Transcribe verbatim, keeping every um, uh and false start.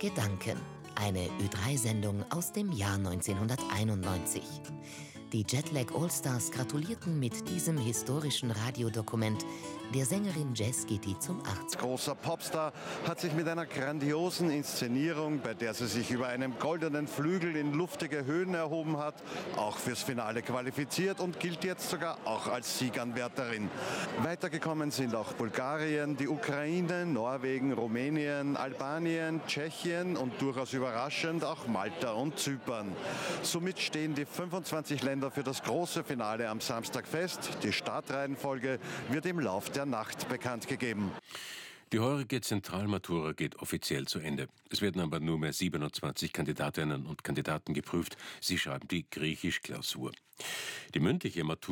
Gedanken, eine Ö drei Sendung aus dem Jahr neunzehnhunderteinundneunzig. Die Jetlag Allstars gratulierten mit diesem historischen Radiodokument der Sängerin Jazz Gitti zum achtzig. Großer Popstar hat sich mit einer grandiosen Inszenierung, bei der sie sich über einen goldenen Flügel in luftige Höhen erhoben hat, auch fürs Finale qualifiziert und gilt jetzt sogar auch als Sieganwärterin. Weitergekommen sind auch Bulgarien, die Ukraine, Norwegen, Rumänien, Albanien, Tschechien und durchaus überraschend auch Malta und Zypern. Somit stehen die fünfundzwanzig Länder für das große Finale am Samstag fest. Die Startreihenfolge wird im Lauf der Nacht bekannt gegeben. Die heurige Zentralmatura geht offiziell zu Ende. Es werden aber nur mehr siebenundzwanzig Kandidatinnen und Kandidaten geprüft. Sie schreiben die Griechisch-Klausur. Die mündliche Matura